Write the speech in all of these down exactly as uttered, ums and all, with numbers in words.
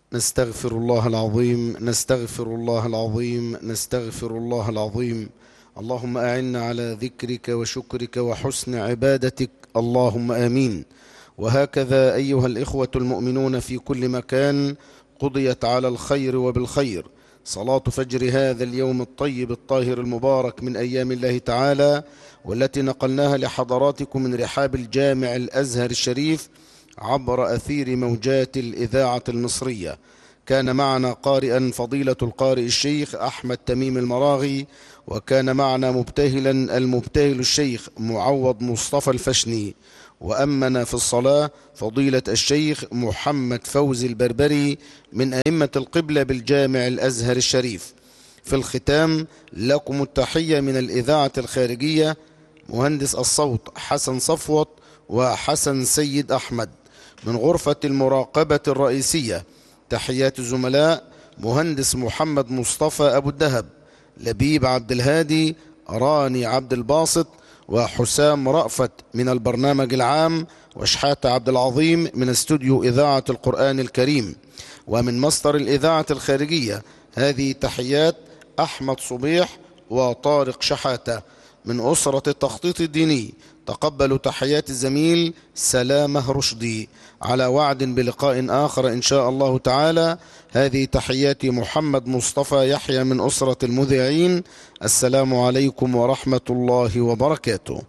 نستغفر الله العظيم نستغفر الله العظيم نستغفر الله العظيم. اللهم أعنا على ذكرك وشكرك وحسن عبادتك، اللهم آمين. وهكذا أيها الإخوة المؤمنون في كل مكان، قضيت على الخير وبالخير صلاة فجر هذا اليوم الطيب الطاهر المبارك من أيام الله تعالى، والتي نقلناها لحضراتكم من رحاب الجامع الأزهر الشريف عبر أثير موجات الإذاعة المصرية. كان معنا قارئا فضيلة القارئ الشيخ أحمد تميم المراغي، وكان معنا مبتهلا المبتهل الشيخ معوض مصطفى الفشني، وأمن في الصلاة فضيلة الشيخ محمد فوزي البربري من أئمة القبلة بالجامع الأزهر الشريف. في الختام لكم التحية من الإذاعة الخارجية، مهندس الصوت حسن صفوت وحسن سيد أحمد. من غرفة المراقبة الرئيسية تحيات الزملاء مهندس محمد مصطفى أبو الدهب، لبيب عبد الهادي، راني عبد الباسط، وحسام رأفت من البرنامج العام، وشحاتة عبد العظيم من استوديو إذاعة القرآن الكريم. ومن مصدر الإذاعة الخارجية هذه تحيات أحمد صبيح وطارق شحاتة. من أسرة التخطيط الديني تقبلوا تحيات الزميل سلامة رشدي، على وعد بلقاء آخر إن شاء الله تعالى. هذه تحيات محمد مصطفى يحيى من أسرة المذيعين. السلام عليكم ورحمة الله وبركاته.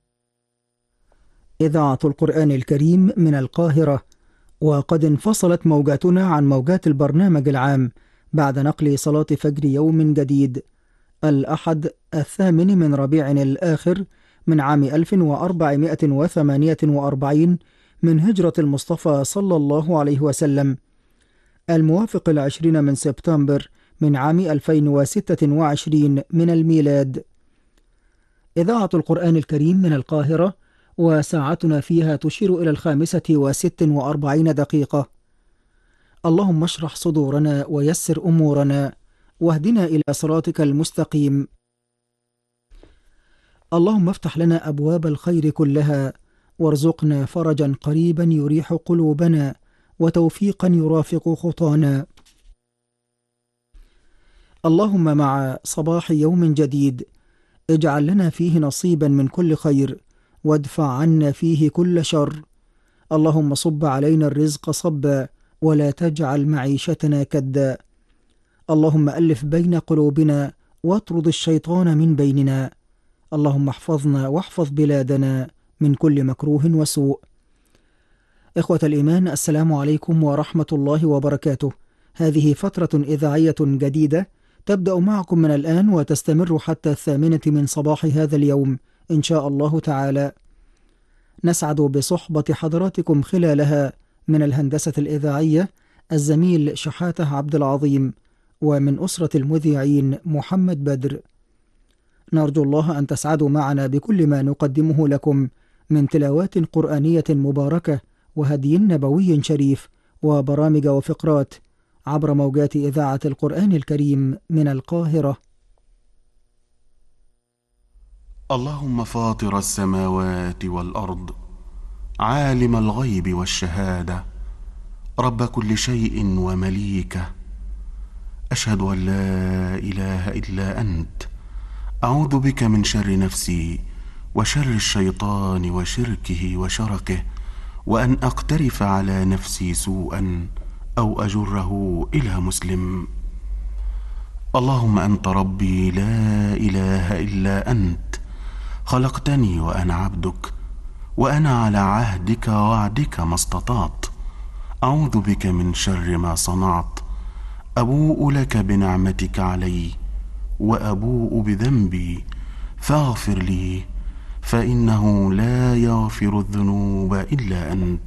إذاعة القرآن الكريم من القاهرة، وقد انفصلت موجاتنا عن موجات البرنامج العام بعد نقل صلاة فجر يوم جديد الأحد الثامن من ربيع الآخر من عام ألف وأربعمائة وثمانية وأربعين من هجرة المصطفى صلى الله عليه وسلم، الموافق العشرين من سبتمبر من عام ألفين وستة وعشرين من الميلاد. إذاعة القرآن الكريم من القاهرة، وساعتنا فيها تشير إلى الخامسة وست وأربعين دقيقة. اللهم اشرح صدورنا ويسر أمورنا، واهدنا إلى صراطك المستقيم. اللهم افتح لنا أبواب الخير كلها، وارزقنا فرجا قريبا يريح قلوبنا، وتوفيقا يرافق خطانا. اللهم مع صباح يوم جديد اجعل لنا فيه نصيبا من كل خير، وادفع عنا فيه كل شر. اللهم صب علينا الرزق صبا، ولا تجعل معيشتنا كدا. اللهم ألف بين قلوبنا، واطرد الشيطان من بيننا. اللهم احفظنا واحفظ بلادنا من كل مكروه وسوء. إخوة الإيمان، السلام عليكم ورحمة الله وبركاته. هذه فترة إذاعية جديدة تبدأ معكم من الآن وتستمر حتى الثامنة من صباح هذا اليوم إن شاء الله تعالى. نسعد بصحبة حضراتكم خلالها من الهندسة الإذاعية الزميل شحاتة عبد العظيم، ومن أسرة المذيعين محمد بدر. نرجو الله أن تسعدوا معنا بكل ما نقدمه لكم من تلاوات قرآنية مباركة وهدي نبوي شريف وبرامج وفقرات عبر موجات إذاعة القرآن الكريم من القاهرة. اللهم فاطر السماوات والأرض، عالم الغيب والشهادة، رب كل شيء ومليكه، أشهد أن لا إله إلا أنت، أعوذ بك من شر نفسي وشر الشيطان وشركه وشركه، وأن أقترف على نفسي سوءا أو أجره إلى مسلم. اللهم أنت ربي لا إله إلا أنت، خلقتني وأنا عبدك، وأنا على عهدك ووعدك ما استطعت. أعوذ بك من شر ما صنعت، أبوء لك بنعمتك علي وأبوء بذنبي، فاغفر لي، فإنه لا يغفر الذنوب إلا أنت.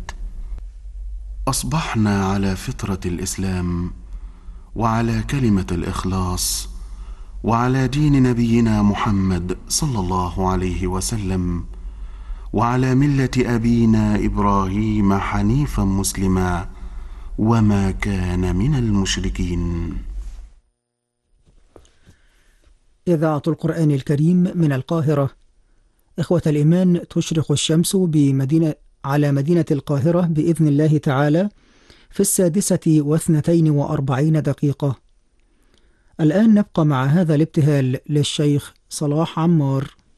أصبحنا على فطرة الإسلام، وعلى كلمة الإخلاص، وعلى دين نبينا محمد صلى الله عليه وسلم، وعلى ملة أبينا إبراهيم حنيفا مسلما، وما كان من المشركين. إذاعة القرآن الكريم من القاهرة. إخوة الإيمان، تشرق الشمس بمدينة على مدينة القاهرة بإذن الله تعالى في السادسة واثنتين وأربعين دقيقة. الآن نبقى مع هذا الابتهال للشيخ صلاح عمار.